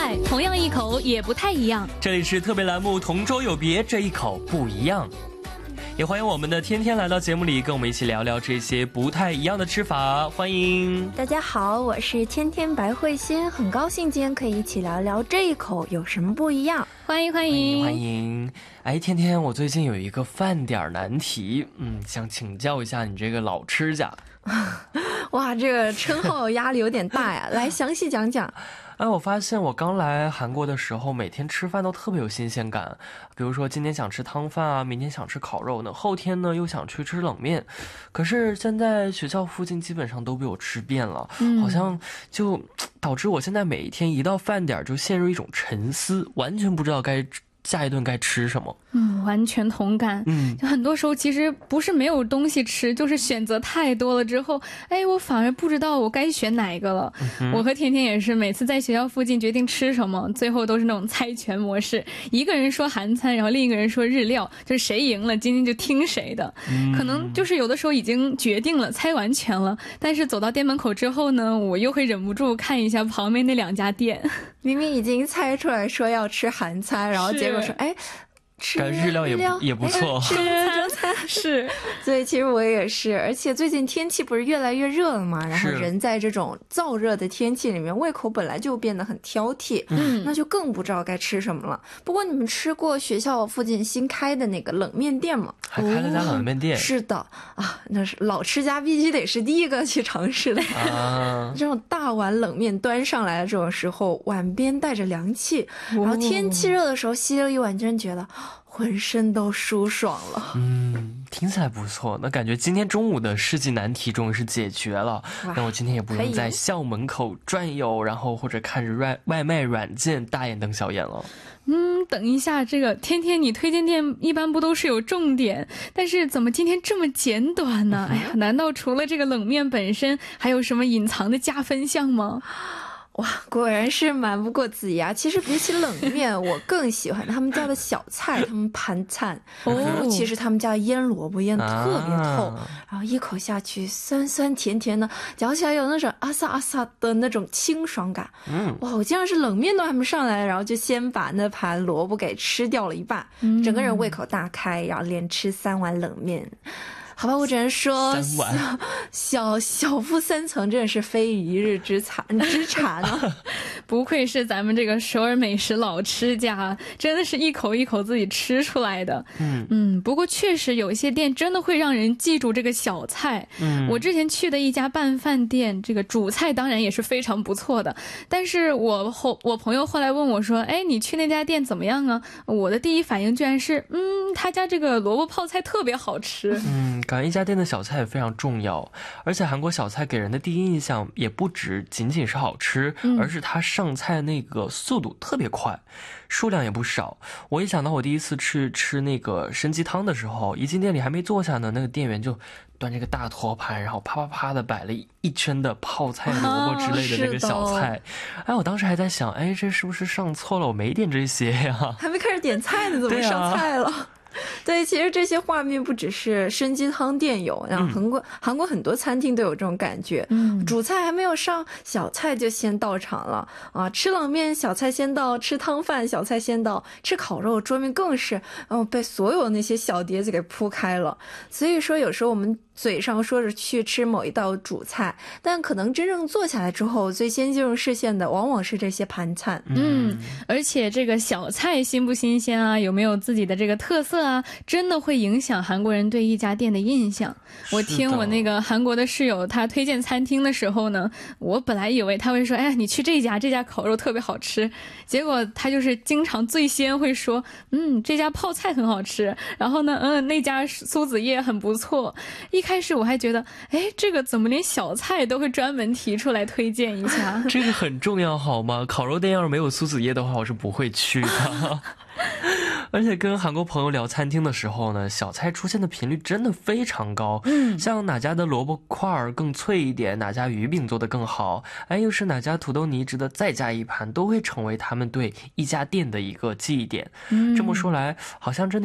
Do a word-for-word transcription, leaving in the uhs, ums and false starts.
菜，同样一口也不太一样。 这里是特别栏目同桌有别，这一口不一样。也欢迎我们的天天来到节目里，跟我们一起聊聊这些不太一样的吃法。欢迎大家好，我是天天白慧心，很高兴今天可以一起聊聊这一口有什么不一样。 欢迎欢迎欢迎！哎，天天，我最近有一个饭点难题，嗯，想请教一下你这个老吃家。 哇，这个称号压力有点大呀，来详细讲讲。 哎，我发现我刚来韩国的时候，每天吃饭都特别有新鲜感。比如说今天想吃汤饭啊，明天想吃烤肉呢，后天呢又想去吃冷面。可是现在学校附近基本上都被我吃遍了，嗯、好像就导致我现在每一天一到饭点就陷入一种沉思，完全不知道该下一顿该吃什么。 嗯，完全同感。嗯，就很多时候其实不是没有东西吃，就是选择太多了之后，哎，我反而不知道我该选哪一个了。嗯、我和甜甜也是，每次在学校附近决定吃什么，最后都是那种猜拳模式，一个人说韩餐，然后另一个人说日料，就是谁赢了今天就听谁的。嗯、可能就是有的时候已经决定了，猜完全了，但是走到店门口之后呢，我又会忍不住看一下旁边那两家店， 明明已经猜出来说要吃韩餐，然后结果说哎。吃日料也也不错， 吃中餐是， 所以其实我也是，而且最近天气不是越来越热了嘛，然后人在这种燥热的天气里面，胃口本来就变得很挑剔，嗯，那就更不知道该吃什么了。不过你们吃过学校附近新开的那个冷面店吗？ 还开了家冷面店？哦、 是的啊，那是老吃家必须得是第一个去尝试的啊。这种大碗冷面端上来的这种时候，碗边带着凉气，然后天气热的时候吸了一碗，真觉得浑身都舒爽了。 嗯，听起来不错。那感觉今天中午的世纪难题终于是解决了。那我今天也不用在校门口转悠，然后或者看着外外卖软件大眼瞪小眼了。 嗯，等一下，这个天天你推荐店一般不都是有重点，但是怎么今天这么简短呢？哎呀，难道除了这个冷面本身，还有什么隐藏的加分项吗？ 哇，果然是瞒不过子牙。其实比起冷面，我更喜欢他们家的小菜，他们盘菜，尤其是他们家腌萝卜腌特别透，啊、然后一口下去酸酸甜甜的，嚼起来有那种阿萨阿萨的那种清爽感。嗯，哇，我竟然是冷面都还没上来，然后就先把那盘萝卜给吃掉了一半，嗯、整个人胃口大开，然后连吃三碗冷面。好吧，我只能说小小小腹三层真的是非一日之馋之馋啊！ 不愧是咱们这个首尔美食老吃家，真的是一口一口自己吃出来的。嗯嗯，不过确实有一些店真的会让人记住这个小菜。嗯，我之前去的一家拌饭店，这个主菜当然也是非常不错的，但是我后我朋友后来问我说：“哎，你去那家店怎么样啊？”我的第一反应居然是，嗯，他家这个萝卜泡菜特别好吃。 嗯。感觉一家店的小菜也非常重要，而且韩国小菜给人的第一印象也不只仅仅是好吃，嗯、而是它上菜那个速度特别快，数量也不少。我一想到我第一次去吃那个参鸡汤的时候，一进店里还没坐下呢，那个店员就端这个大托盘，然后啪啪啪的摆了一圈的泡菜、萝卜之类的那个小菜。哦、哎，我当时还在想，哎，这是不是上错了？我没点这些呀， 还没开始点菜呢，怎么上菜了？对，其实这些画面不只是参鸡汤店有，然后韩国、嗯、韩国很多餐厅都有这种感觉。嗯，主菜还没有上，小菜就先到场了啊！吃冷面，小菜先到；吃汤饭，小菜先到；吃烤肉，桌面更是，嗯、呃，被所有那些小碟子给铺开了。所以说，有时候我们嘴上说着去吃某一道主菜，但可能真正坐下来之后，最先进入视线的往往是这些盘菜。 嗯，而且这个小菜新不新鲜啊，有没有自己的这个特色啊，真的会影响韩国人对一家店的印象。我听我那个韩国的室友他推荐餐厅的时候呢，我本来以为他会说，哎，你去这家，这家烤肉特别好吃。结果他就是经常最先会说，嗯，这家泡菜很好吃，然后呢，嗯，那家苏子叶很不错。一开始我还觉得，哎，这个怎么连小菜都会专门提出来推荐一下？ 这个很重要好吗？烤肉店要是没有苏子叶的话，我是不会去的。而且跟韩国朋友聊餐厅的时候呢，小菜出现的频率真的非常高。嗯，像哪家的萝卜块儿更脆一点，哪家鱼饼做得更好，哎，又是哪家土豆泥值得再加一盘，都会成为他们对一家店的一个记忆点。嗯，这么说来，好像真的